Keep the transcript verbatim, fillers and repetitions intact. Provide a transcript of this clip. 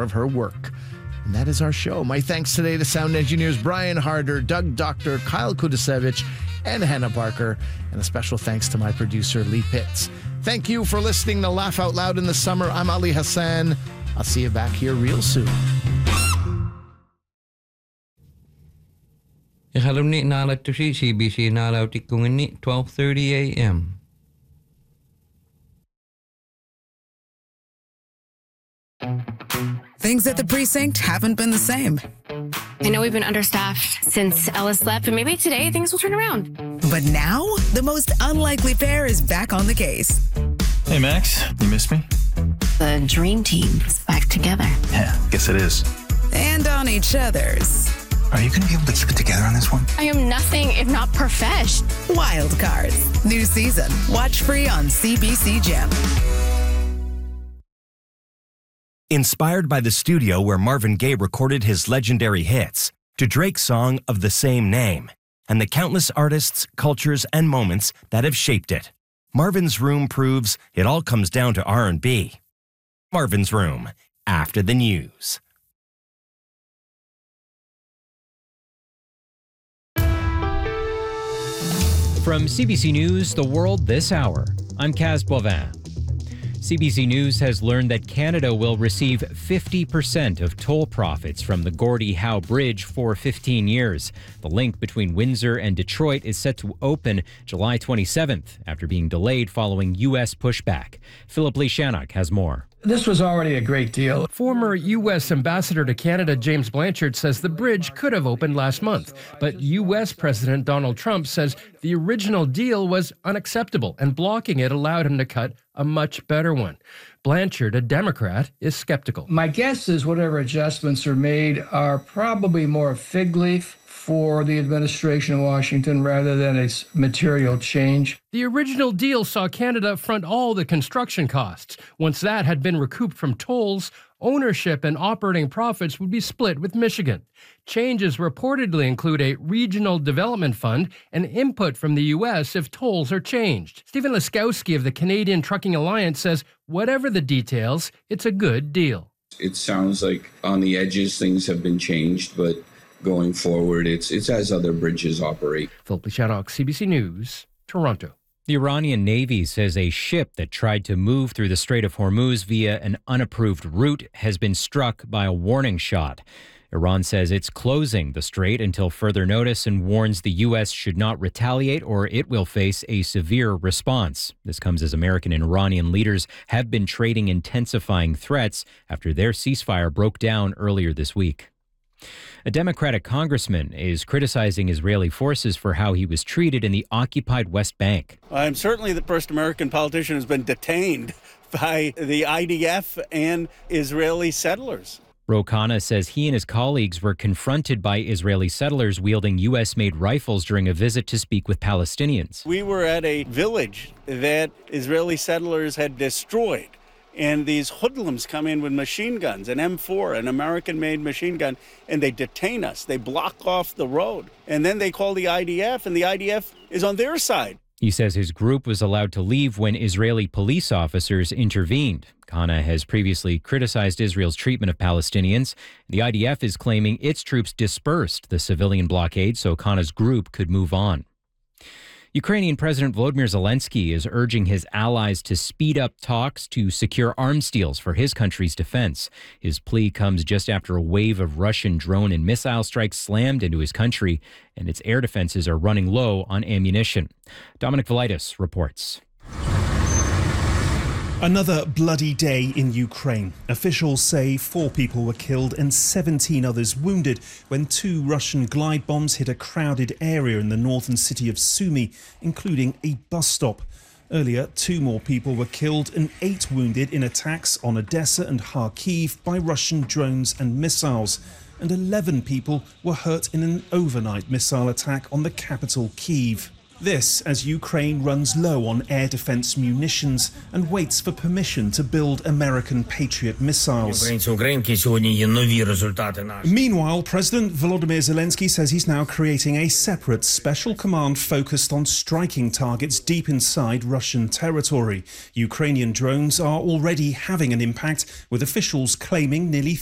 more of her work. And that is our show. My thanks today to sound engineers Brian Harder, Doug Doctor, Kyle Kudasevich, and Hannah Barker. And a special thanks to my producer, Lee Pitts. Thank you for listening to Laugh Out Loud in the Summer. I'm Ali Hassan. I'll see you back here real soon. Ihalumni nalat to C B C nalautik kungini twelve thirty a.m. Things at the precinct haven't been the same. I know we've been understaffed since Ellis left, but maybe today things will turn around. But now, the most unlikely pair is back on the case. Hey, Max, you miss me? The dream team is back together. Yeah, guess it is. And on each other's. Are you going to be able to keep it together on this one? I am nothing if not profesh. Wild Cards. New season. Watch free on C B C Gem. Inspired by the studio where Marvin Gaye recorded his legendary hits, to Drake's song of the same name, and the countless artists, cultures, and moments that have shaped it, Marvin's Room proves it all comes down to R and B. Marvin's Room, after the news. From C B C News, The World This Hour, I'm Kaz Boivin. C B C News has learned that Canada will receive fifty percent of toll profits from the Gordie Howe Bridge for fifteen years. The link between Windsor and Detroit is set to open July twenty-seventh after being delayed following U S pushback. Philip Lee Shannock has more. This was already a great deal. Former U S Ambassador to Canada James Blanchard says the bridge could have opened last month, but U S President Donald Trump says the original deal was unacceptable and blocking it allowed him to cut a much better one. Blanchard, a Democrat, is skeptical. My guess is whatever adjustments are made are probably more a fig leaf for the administration in Washington rather than a material change. The original deal saw Canada front all the construction costs. Once that had been recouped from tolls, ownership and operating profits would be split with Michigan. Changes reportedly include a regional development fund and input from the U S if tolls are changed. Stephen Laskowski of the Canadian Trucking Alliance says whatever the details, it's a good deal. It sounds like on the edges things have been changed, but going forward, it's it's as other bridges operate. Philip Shannock, C B C News, Toronto. The Iranian Navy says a ship that tried to move through the Strait of Hormuz via an unapproved route has been struck by a warning shot. Iran says it's closing the strait until further notice and warns the U S should not retaliate or it will face a severe response. This comes as American and Iranian leaders have been trading intensifying threats after their ceasefire broke down earlier this week. A Democratic congressman is criticizing Israeli forces for how he was treated in the occupied West Bank. I'm certainly the first American politician who's been detained by the I D F and Israeli settlers. Ro Khanna says he and his colleagues were confronted by Israeli settlers wielding U S-made rifles during a visit to speak with Palestinians. We were at a village that Israeli settlers had destroyed. And these hoodlums come in with machine guns, an M four, an American-made machine gun, and they detain us. They block off the road. And then they call the I D F, and the I D F is on their side. He says his group was allowed to leave when Israeli police officers intervened. Khanna has previously criticized Israel's treatment of Palestinians. The I D F is claiming its troops dispersed the civilian blockade so Khanna's group could move on. Ukrainian President Volodymyr Zelensky is urging his allies to speed up talks to secure arms deals for his country's defense. His plea comes just after a wave of Russian drone and missile strikes slammed into his country, and its air defenses are running low on ammunition. Dominic Velitis reports. Another bloody day in Ukraine. Officials say four people were killed and seventeen others wounded when two Russian glide bombs hit a crowded area in the northern city of Sumy, including a bus stop. Earlier, two more people were killed and eight wounded in attacks on Odessa and Kharkiv by Russian drones and missiles. And eleven people were hurt in an overnight missile attack on the capital, Kyiv. This as Ukraine runs low on air defense munitions and waits for permission to build American Patriot missiles. Meanwhile, President Volodymyr Zelensky says he's now creating a separate special command focused on striking targets deep inside Russian territory. Ukrainian drones are already having an impact, with officials claiming nearly